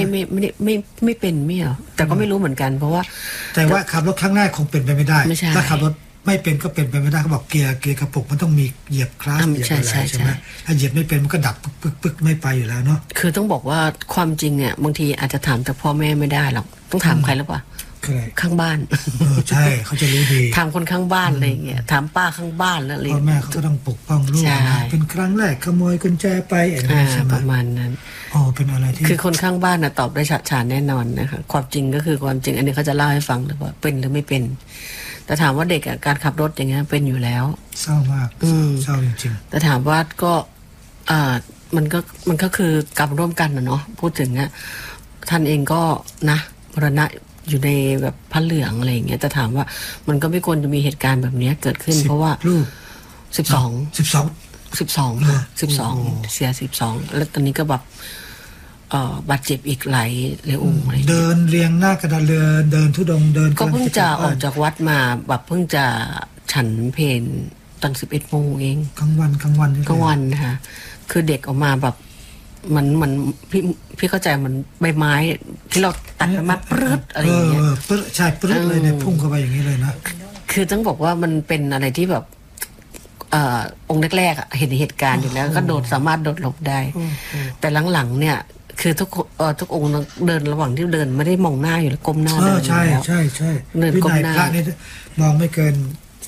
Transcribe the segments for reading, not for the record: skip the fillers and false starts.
ไม่เป็นไม่เหรอแต่ก็ไม่รู้เหมือนกันเพราะว่าแต่ว่าขับรถครั้งแรกคงเป็นไปไม่ได้ถ้าขับรถไม่เป็นก็เป็นไปไม่ได้เขาบอกเกียร์กระปุกมันต้องมีเหยียบคลัตช์เหยียบอะไรใช่ไหมถ้าเหยียบไม่เป็นมันก็ดับปึ๊กไม่ไปอยู่แล้วเนาะคือต้องบอกว่าความจริงเนี่ยบางทีอาจจะถามจากพ่อแม่ไม่ได้หรอกต้องถามใครหรือเปล่าข้างบ้านใช่เขาจะรู้ดีถามคนข้างบ้านอะไรอย่างเงี้ยถามป้าข้างบ้านแล้วอะไรพ่อแม่เขาก็ต้องปกป้องลูกเป็นครั้งแรกขโมยกุญแจไปอะไรใช่ไหมประมาณนั้นเป็นอะไรที่คือคนข้างบ้านนะตอบได้ฉานแน่นอนนะคะความจริงก็คือความจริงอันนี้เขาจะเล่าให้ฟังเลยว่าเป็นหรือไม่เป็นแต่ถามว่าเด็กการขับรถอย่างเงี้ยเป็นอยู่แล้วเศร้ามากเศร้าจริงๆแต่ถามว่าก็มันก็คือกรรมร่วมกันนะเนาะพูดถึงอ่ะท่านเองก็นะมรณะอยู่ในแบบผ้าเหลืองอะไรอย่างเงี้ยแต่ถามว่ามันก็ไม่ควรจะมีเหตุการณ์แบบนี้เกิดขึ้นเพราะว่า12เสีย12แล้วตอนนี้ก็แบบบาดเจ็บอีกหลายองค์อะไรเดินเรียงหน้ากระดานเรือเดินทุดงเดินก็เพิ่งจะออกจากวัดมาแบบเพิ่งจะฉันเพลตอน 11 โมงเองกลางวันนะคะคือเด็กออกมาแบบมันพี่เข้าใจมันใบไม้ที่เราตัดมาปรึ๊ดอะไรอย่างเงี้ยใช่ปรึ๊ดเลยเนี่ยพุ่งเข้าไปอย่างนี้เลยนะคือต้องบอกว่ามันเป็นอะไรที่แบบองค์แรกๆเห็นเหตุการณ์อยู่แล้วก็สามารถโดดหลบได้แต่หลังๆเนี่ยคือทุกองค์เดินระหว่างที่เดินไม่ได้มองหน้าอยู่แล้วก้มหน้าเดินใช่เดินก้มหน้าพระนี่มองไม่เกิน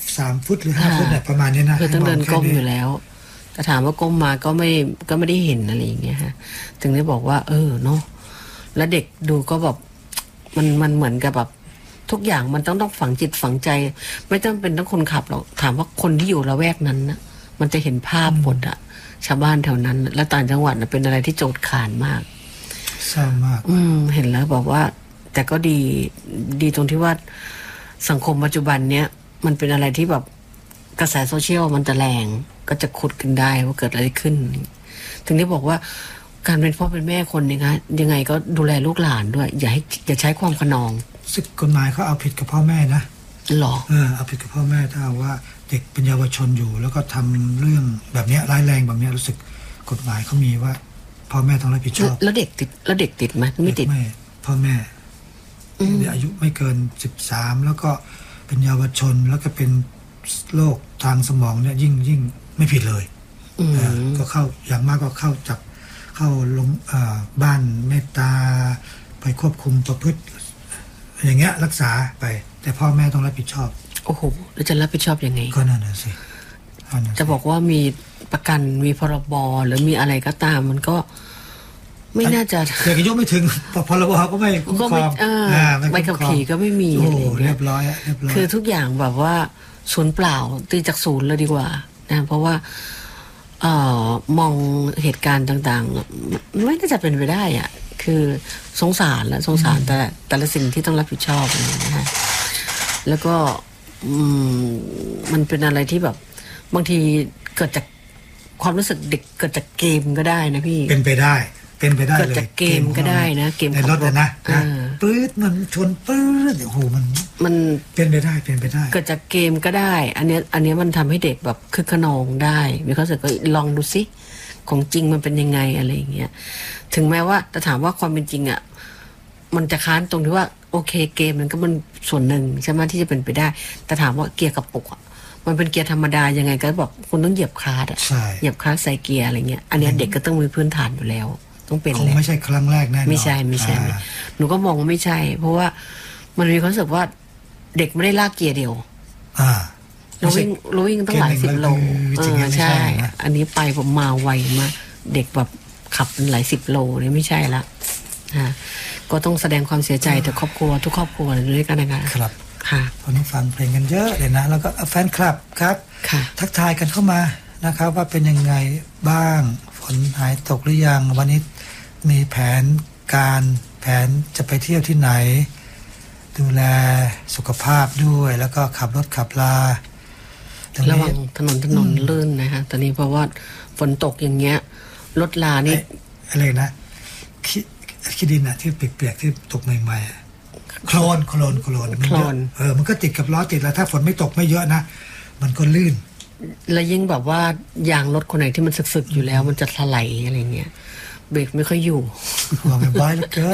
3 ฟุตหรือ5 ฟุตเนี่ยประมาณนี้นะคือต้องเดินก้มอยู่แล้วแต่ถามว่าก้มมาก็ไม่ได้เห็นอะไรอย่างเงี้ยฮะถึงได้บอกว่าเนาะแล้วเด็กดูก็แบบมันเหมือนกับแบบทุกอย่างมันต้องฝังจิตฝังใจไม่ต้องเป็นต้องคนขับหรอกถามว่าคนที่อยู่ละแวกนั้นนะมันจะเห็นภาพหมดอะชาวบ้านแถวนั้นและต่างจังหวัดนะเป็นอะไรที่โจษขานมากเศร้ามากเห็นแล้วบอกว่าแต่ก็ดีตรงที่ว่าสังคมปัจจุบันเนี้ยมันเป็นอะไรที่แบบกระแสโซเชียลมันจะแรงก็จะขุดกันได้ว่าเกิดอะไรขึ้นถึงได้บอกว่าการเป็นพ่อเป็นแม่คนเนี่ยคะยังไงก็ดูแลลูกหลานด้วยอย่าใช้ความขนองซึ่งกฎหมายเขาเอาผิดกับพ่อแม่นะหรอเอาผิดกับพ่อแม่ถ้าว่าเด็กเป็นเยาวชนอยู่แล้วก็ทำเรื่องแบบนี้ร้ายแรงแบบนี้รู้สึกกฎหมายเขามีว่าพ่อแม่ต้องรับผิดชอบแล้วเด็กติดไหมไม่ติดพ่อแม่อายุไม่เกิน13แล้วก็เป็นเยาวชนแล้วก็เป็นโรคทางสมองเนี่ยยิ่งไม่ผิดเลยก็เข้าอย่างมากก็เข้าลงบ้านเมตตาไปควบคุมประพฤติอย่างเงี้ยรักษาไปแต่พ่อแม่ต้องรับผิดชอบโอ้โหแล้วจะรับผิดชอบยังไงก็นั่นน่ะสิจะบอกว่ามีประกันมีพรบหรือมีอะไรก็ตามมันก็ไม่น่าจะแต่ก็ยกไม่ถึงพรบก็ไม่คุ้มครองใบขับขี่ก็ไม่มีอะไรเรียบร้อยคือทุกอย่างแบบว่าศูนย์เปล่าตีจากศูนย์เลยดีกว่านะเพราะว่ามองเหตุการณ์ต่างๆไม่น่าจะเป็นไปได้อ่ะคือสงสารแต่ละสิ่งที่ต้องรับผิดชอบนะฮะแล้วก็มันเป็นอะไรที่แบบบางทีเกิดจากความรู้สึกเด็กเกิดจากเกมก็ได้นะพี่เป็นไปได้เลยเกิดจากเกมก็ได้นะเกมในรถนะปื๊ดมันชนปื๊ดโอ้โหมันเป็นไปได้เกิดจากเกมก็ได้อันนี้มันทำให้เด็กแบบคึกขนองได้มีความรู้สึกก็ลองดูซิของจริงมันเป็นยังไงอะไรอย่างเงี้ยถึงแม้ว่าจะถามว่าความเป็นจริงอ่ะมันจะค้านตรงที่ว่าโอเคเกมมันก็มันส่วนหนึ่งใช่ไหมที่จะเป็นไปได้แต่ถามว่าเกียร์กระปุกอ่ะมันเป็นเกียร์ธรรมดายังไงก็บอกคุณต้องเหยียบคลัตช์เหยียบคลัตช์ใส่เกียร์อะไรเงี้ยอันนี้เด็กก็ต้องมีพื้นฐานอยู่แล้วต้องเป็นคงไม่ใช่ครั้งแรกแน่นอนไม่ใช่หนูก็มองว่าไม่ใช่เพราะว่ามันมีความรู้สึกว่าเด็กไม่ได้ลากเกียร์เดียวเราวิ่งต้องหลาย10 โลใช่อันนี้ไปผมมาไวมากเด็กแบบขับหลาย10 โลนี่ไม่ใช่ละก็ต้องแสดงความเสียใจแต่ครอบครัวทุกครอบครัวด้วยกันนะคะครับค่ะคนที่ฟังเพลงกันเยอะเลยนะแล้วก็แฟนคลับครับทักทายกันเข้ามานะครับว่าเป็นยังไงบ้างฝนหายตกหรือยังวันนี้มีแผนจะไปเที่ยวที่ไหนดูแลสุขภาพด้วยแล้วก็ขับรถขับลาระวังถนนลื่นนะคะตอนนี้เพราะว่าฝนตกอย่างเงี้ยรถลานี่อะไรนะขี้ดินอะที่เปียกๆที่ตกใหม่ๆโคลนมันก็ติดกับล้อติดแล้วถ้าฝนไม่ตกไม่เยอะนะมันก็ลื่นแล้วยิ่งแบบว่ายางรถคนไหนที่มันสึกๆอยู่แล้วมันจะถลายอะไรเงี้ยเบรกไม่ค่อยอยู่ห่วงไอ้บ้าแล้วเกิน